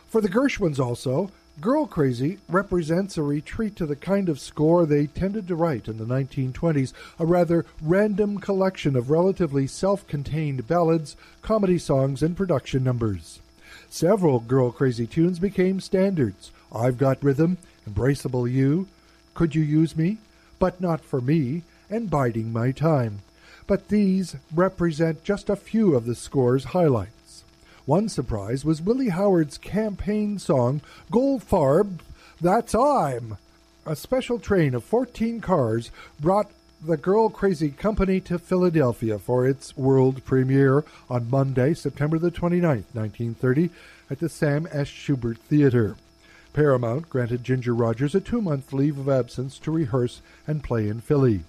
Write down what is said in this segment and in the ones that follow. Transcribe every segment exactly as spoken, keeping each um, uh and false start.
For the Gershwins also, Girl Crazy represents a retreat to the kind of score they tended to write in the nineteen twenties, a rather random collection of relatively self-contained ballads, comedy songs, and production numbers. Several Girl Crazy tunes became standards. I've Got Rhythm, Embraceable You, Could You Use Me, But Not For Me, and Biding My Time. But these represent just a few of the score's highlights. One surprise was Willie Howard's campaign song, Goldfarb, That's I'm. A special train of fourteen cars brought the Girl Crazy Company to Philadelphia for its world premiere on Monday, September the twenty-ninth, nineteen thirty, at the Sam S. Schubert Theater. Paramount granted Ginger Rogers a two-month leave of absence to rehearse and play in Philly.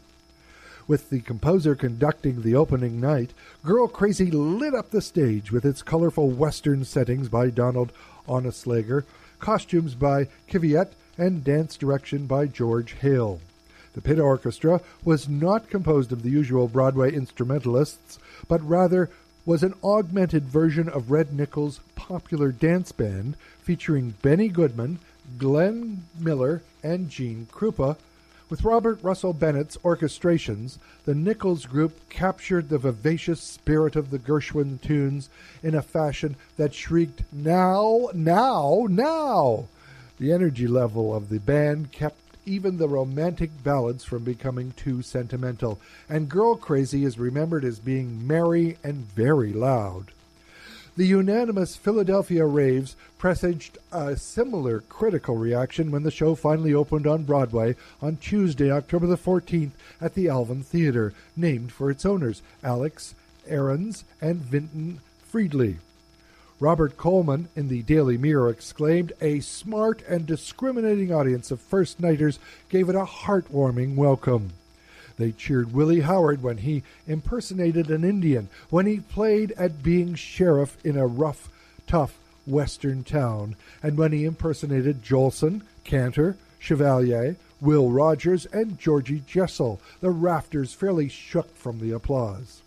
With the composer conducting the opening night, Girl Crazy lit up the stage with its colorful Western settings by Donald Oneslager, costumes by Kvyat, and dance direction by George Hale. The pit orchestra was not composed of the usual Broadway instrumentalists, but rather was an augmented version of Red Nichols' popular dance band featuring Benny Goodman, Glenn Miller, and Gene Krupa. With Robert Russell Bennett's orchestrations, the Nichols Group captured the vivacious spirit of the Gershwin tunes in a fashion that shrieked, "Now, now, now!" The energy level of the band kept even the romantic ballads from becoming too sentimental, and Girl Crazy is remembered as being merry and very loud. The unanimous Philadelphia raves presaged a similar critical reaction when the show finally opened on Broadway on Tuesday, October the fourteenth, at the Alvin Theater, named for its owners, Alex Ahrens and Vinton Friedley. Robert Coleman in the Daily Mirror exclaimed, "A smart and discriminating audience of first-nighters gave it a heartwarming welcome." They cheered Willie Howard when he impersonated an Indian, when he played at being sheriff in a rough, tough western town, and when he impersonated Jolson, Cantor, Chevalier, Will Rogers, and Georgie Jessel. The rafters fairly shook from the applause.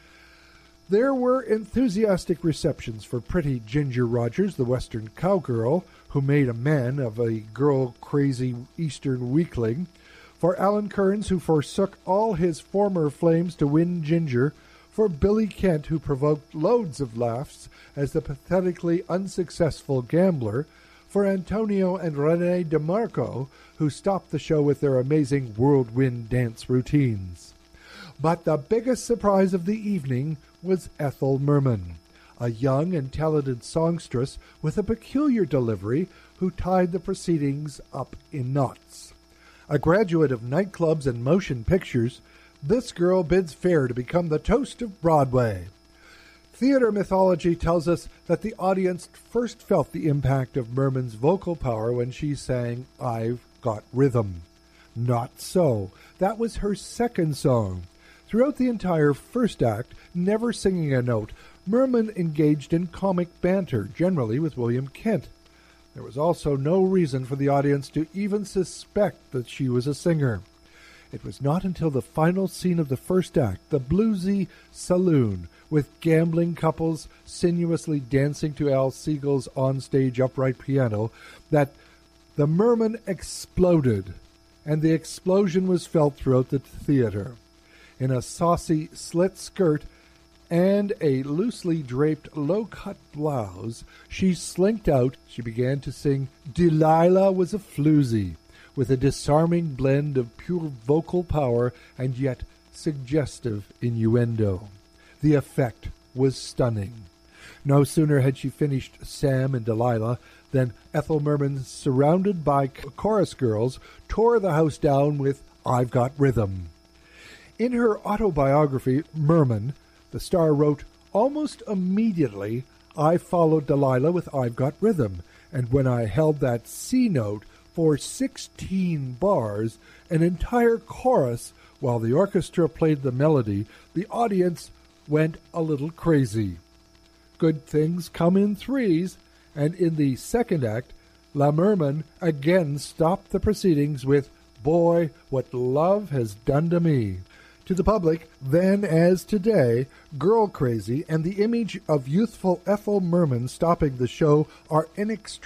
There were enthusiastic receptions for pretty Ginger Rogers, the western cowgirl, who made a man of a girl-crazy eastern weakling, for Alan Kearns, who forsook all his former flames to win Ginger, for Billy Kent, who provoked loads of laughs as the pathetically unsuccessful gambler, for Antonio and Rene DeMarco, who stopped the show with their amazing whirlwind dance routines. But the biggest surprise of the evening was Ethel Merman, a young and talented songstress with a peculiar delivery who tied the proceedings up in knots. A graduate of nightclubs and motion pictures, this girl bids fair to become the toast of Broadway. Theater mythology tells us that the audience first felt the impact of Merman's vocal power when she sang I've Got Rhythm. Not so. That was her second song. Throughout the entire first act, never singing a note, Merman engaged in comic banter, generally with William Kent. There was also no reason for the audience to even suspect that she was a singer. It was not until the final scene of the first act, the bluesy saloon, with gambling couples sinuously dancing to Al Siegel's onstage upright piano, that the Merman exploded, and the explosion was felt throughout the theater. In a saucy slit skirt and a loosely draped low-cut blouse, she slinked out. She began to sing Delilah Was a Floozy, with a disarming blend of pure vocal power and yet suggestive innuendo. The effect was stunning. No sooner had she finished Sam and Delilah than Ethel Merman, surrounded by chorus girls, tore the house down with I've Got Rhythm. In her autobiography, Merman, the star wrote, "Almost immediately, I followed Delilah with I've Got Rhythm, and when I held that C note for sixteen bars, an entire chorus, while the orchestra played the melody, the audience went a little crazy. Good things come in threes, and in the second act, La Merman again stopped the proceedings with Boy, What Love Has Done to Me." To the public, then as today, Girl Crazy and the image of youthful Ethel Merman stopping the show are inextricably